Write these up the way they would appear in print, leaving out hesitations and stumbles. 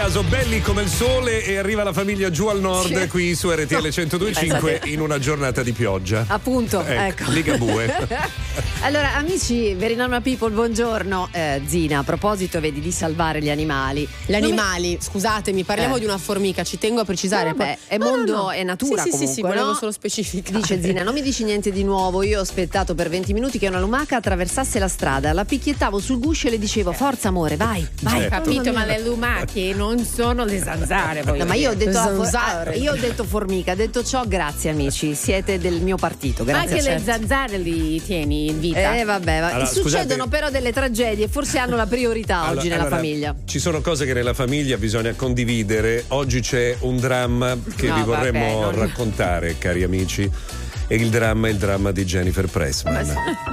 Caso belli come il sole e arriva la famiglia giù al nord qui su RTL 102.5 in una giornata di pioggia. Appunto, ecco. Ligabue. Allora, amici, Very Normal People, buongiorno. Zina, a proposito, vedi, di salvare gli animali. Gli animali, scusatemi, parliamo di una formica, ci tengo a precisare. Vabbè, è mondo, è natura sì, comunque, sì, volevo no? solo specificare. Dice Zina, non mi dici niente di nuovo, io ho aspettato per 20 minuti che una lumaca attraversasse la strada, la picchiettavo sul guscio e le dicevo forza amore, vai. Capito, ma le lumache non sono le zanzare. No, ma io ho detto formica, ho detto ciò, grazie amici, siete del mio partito, grazie. Anche le zanzare li tieni in vita. Vabbè, allora, succedono però delle tragedie, forse hanno la priorità oggi nella famiglia. Ci sono cose che nella famiglia bisogna condividere. Oggi c'è un dramma che vi vorremmo raccontare, cari amici. E il dramma è il dramma di Jennifer Pressman.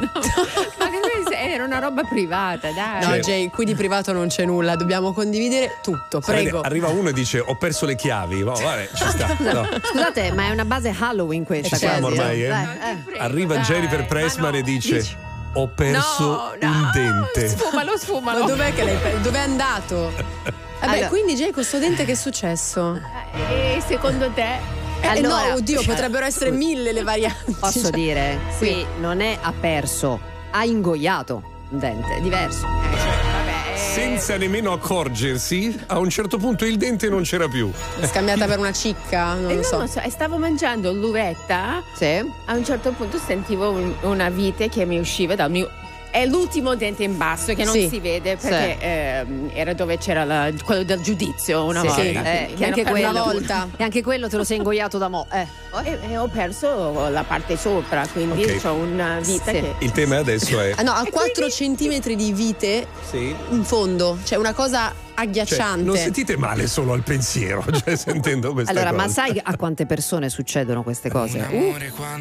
Era una roba privata, dai. No, Jay, qui di privato non c'è nulla, dobbiamo condividere tutto, prego. Arriva uno e dice ho perso le chiavi. Oh, vabbè, ci sta. No. Scusate, ma è una base Halloween questa. Ci siamo ormai, prego, Arriva dai, Jennifer Pressman e dice ho perso un dente. Sfumalo. Ma dov'è che dov'è andato? Vabbè, Allora. quindi Jay, questo dente che è successo? E secondo te? Allora, no, oddio, potrebbero essere 1000 le varianti. Posso dire, qui non è ha perso, ha ingoiato un dente, è diverso. Senza nemmeno accorgersi, a un certo punto il dente non c'era più. Scambiata per una cicca, non lo so. Stavo mangiando l'uvetta. Sì. A un certo punto sentivo una vite che mi usciva dal mio. È l'ultimo dente in basso che non si vede perché era dove c'era quello del giudizio una volta. Che anche quello, una volta. E anche quello te lo sei ingoiato da mo'. E ho perso la parte sopra, quindi ho una vita che. Il tema adesso è. No, a 4 centimetri di vite in fondo, cioè una cosa agghiacciante. Non sentite male solo al pensiero, sentendo questa cosa. Allora, ma sai a quante persone succedono queste cose?